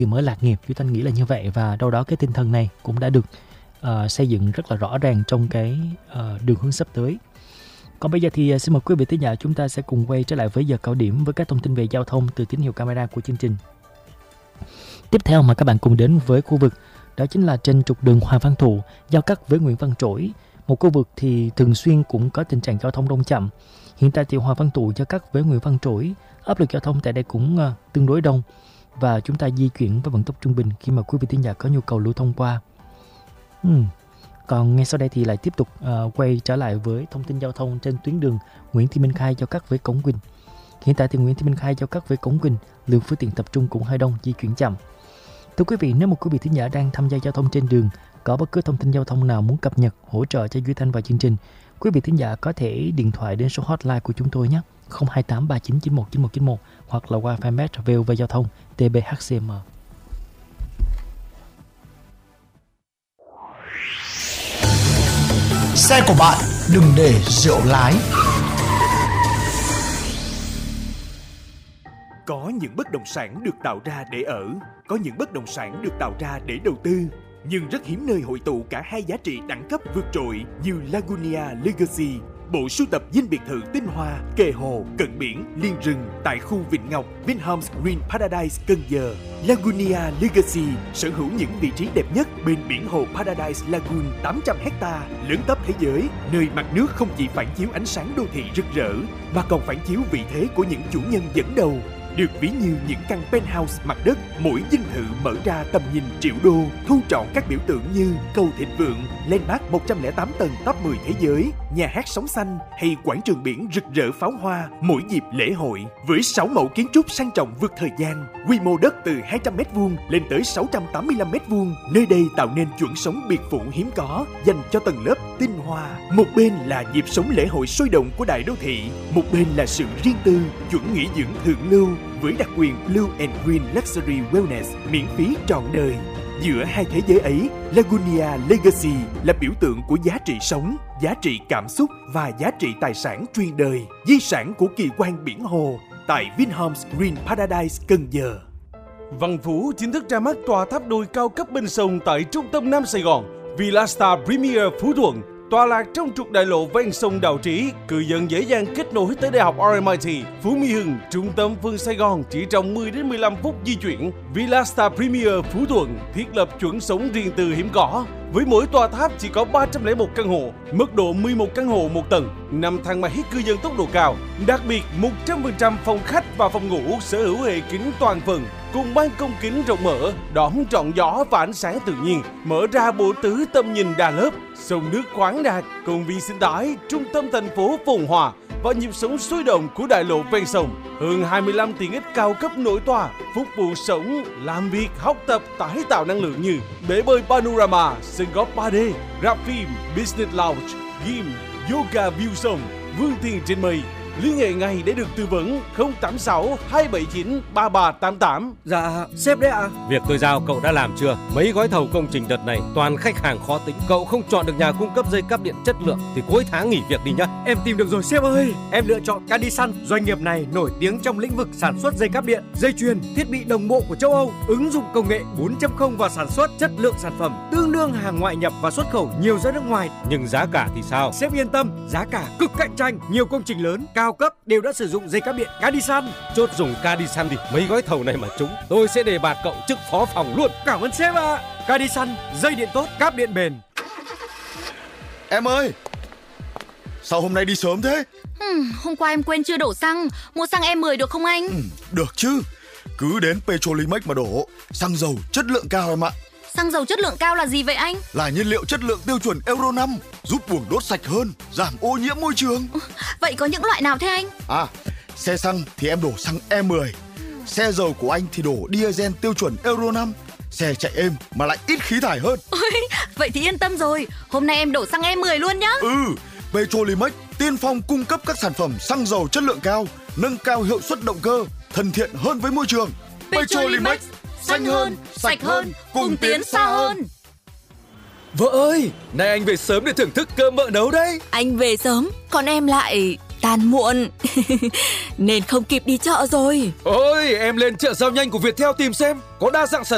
mới lạc nghiệp. Duy Thanh nghĩ là như vậy, và đâu đó cái tinh thần này cũng đã được xây dựng rất là rõ ràng trong cái đường hướng sắp tới. Còn bây giờ thì xin mời quý vị thính giả, chúng ta sẽ cùng quay trở lại với giờ cao điểm với các thông tin về giao thông từ tín hiệu camera của chương trình. Tiếp theo mà các bạn cùng đến với khu vực đó chính là trên trục đường Hoàng Văn Thụ giao cắt với Nguyễn Văn Trỗi, một khu vực thì thường xuyên cũng có tình trạng giao thông đông chậm. Hiện tại thì Hoàng Văn Thụ giao cắt với Nguyễn Văn Trỗi, áp lực giao thông tại đây cũng tương đối đông và chúng ta di chuyển với vận tốc trung bình khi mà quý vị thính giả có nhu cầu lưu thông qua. Còn ngay sau đây thì lại tiếp tục quay trở lại với thông tin giao thông trên tuyến đường Nguyễn Thị Minh Khai giao cắt với Cổng Quỳnh. Hiện tại thì Nguyễn Thị Minh Khai giao cắt với Cổng Quỳnh, lượng phương tiện tập trung cũng hơi đông, di chuyển chậm. Thưa quý vị, nếu một quý vị thính giả đang tham gia giao thông trên đường, có bất cứ thông tin giao thông nào muốn cập nhật, hỗ trợ cho Duy Thanh và chương trình, quý vị thính giả có thể điện thoại đến số hotline của chúng tôi nhé, 028 3991 9191 hoặc là qua fanpage VOV Giao thông TBHCM. Xe của bạn đừng để rượu lái. Có những bất động sản được tạo ra để ở, có những bất động sản được tạo ra để đầu tư. Nhưng rất hiếm nơi hội tụ cả hai giá trị đẳng cấp vượt trội như Lagunia Legacy, bộ sưu tập dinh biệt thự tinh hoa, kề hồ, cận biển, liên rừng tại khu Vịnh Ngọc, Vinhomes Green Paradise, Cần Giờ. Lagunia Legacy sở hữu những vị trí đẹp nhất bên biển hồ Paradise Lagoon 800 hecta lớn tấp thế giới, nơi mặt nước không chỉ phản chiếu ánh sáng đô thị rực rỡ mà còn phản chiếu vị thế của những chủ nhân dẫn đầu. Được ví như những căn penthouse mặt đất, mỗi dinh thự mở ra tầm nhìn triệu đô, thu trọn các biểu tượng như cầu thịnh vượng, landmark 108 tầng top 10 thế giới, nhà hát sóng xanh hay quảng trường biển rực rỡ pháo hoa mỗi dịp lễ hội. Với 6 mẫu kiến trúc sang trọng vượt thời gian, quy mô đất từ 200m2 lên tới 685m2, nơi đây tạo nên chuẩn sống biệt phủ hiếm có dành cho tầng lớp tinh hoa. Một bên là nhịp sống lễ hội sôi động của đại đô thị, một bên là sự riêng tư, chuẩn nghỉ dưỡng thượng lưu với đặc quyền Blue and Green Luxury Wellness miễn phí trọn đời. Giữa hai thế giới ấy, Lagunia Legacy là biểu tượng của giá trị sống, giá trị cảm xúc và giá trị tài sản truyền đời, di sản của kỳ quan biển hồ tại Vinhomes Green Paradise, Cần Giờ. Văn Phú chính thức ra mắt tòa tháp đôi cao cấp bên sông tại trung tâm Nam Sài Gòn, Villa Star Premier Phú Thuận. Tọa lạc trong trục đại lộ ven sông Đào Trí, cư dân dễ dàng kết nối tới Đại học RMIT, Phú Mỹ Hưng, trung tâm phương Sài Gòn chỉ trong 10 đến 15 phút di chuyển. Villa Star Premier Phú Thuận thiết lập chuẩn sống riêng tư hiếm có. Với mỗi tòa tháp chỉ có 301 căn hộ, mức độ 11 căn hộ một tầng, 5 thang máy cư dân tốc độ cao. Đặc biệt, 100% phòng khách và phòng ngủ sở hữu hệ kính toàn phần, cùng ban công kính rộng mở, đón trọn gió và ánh sáng tự nhiên, mở ra bộ tứ tầm nhìn đa lớp, sông nước khoáng đạt, công viên sinh thái, trung tâm thành phố phồn hoa và nhịp sống sôi động của đại lộ ven sông. Hơn 25 tiện ích cao cấp nổi tòa, phục vụ sống, làm việc, học tập, tái tạo năng lượng như bể bơi panorama, sân golf 3D, rạp phim, business lounge, gym, yoga view sông, vươn tiền trên mây. Liên hệ ngay để được tư vấn 086 279 3388. Dạ, sếp đấy ạ. Việc tôi giao cậu đã làm chưa? Mấy gói thầu công trình đợt này toàn khách hàng khó tính. Cậu không chọn được nhà cung cấp dây cáp điện chất lượng thì cuối tháng nghỉ việc đi nhá. Em tìm được rồi sếp ơi. Em lựa chọn Cadisan. Doanh nghiệp này nổi tiếng trong lĩnh vực sản xuất dây cáp điện, dây chuyền, thiết bị đồng bộ của châu Âu, ứng dụng công nghệ 4.0 và sản xuất chất lượng sản phẩm tương đương hàng ngoại nhập và xuất khẩu nhiều ra nước ngoài. Nhưng giá cả thì sao? Sếp yên tâm, giá cả cực cạnh tranh, nhiều công trình lớn, cao cấp đều đã sử dụng dây cáp điện Cadisan. Chốt dùng Cadisan thì mấy gói thầu này mà trúng, tôi sẽ đề bạt cậu chức phó phòng luôn. Cảm ơn sếp ạ. Cadisan, dây điện tốt, cáp điện bền. Em ơi, sao hôm nay đi sớm thế? Hôm qua em quên chưa đổ xăng, mua xăng E10 được không anh? Được chứ, cứ đến Petrolimex mà đổ, xăng dầu chất lượng cao em ạ. Xăng dầu chất lượng cao là gì vậy anh? Là nhiên liệu chất lượng tiêu chuẩn Euro 5, giúp buồng đốt sạch hơn, giảm ô nhiễm môi trường. Vậy có những loại nào thế anh? Xe xăng thì em đổ xăng E10, xe dầu của anh thì đổ diesel tiêu chuẩn Euro 5, xe chạy êm mà lại ít khí thải hơn. Ôi, vậy thì yên tâm rồi, hôm nay em đổ xăng E10 luôn nhá. Petrolimex tiên phong cung cấp các sản phẩm xăng dầu chất lượng cao, nâng cao hiệu suất động cơ, thân thiện hơn với môi trường. Petrolimex, xanh hơn, sạch hơn, cùng tiến xa hơn. Vợ ơi, nay anh về sớm để thưởng thức cơm mợ nấu đấy. Anh về sớm, còn em lại tan muộn nên không kịp đi chợ rồi. Ôi, em lên chợ giao nhanh của Viettel tìm xem, có đa dạng sản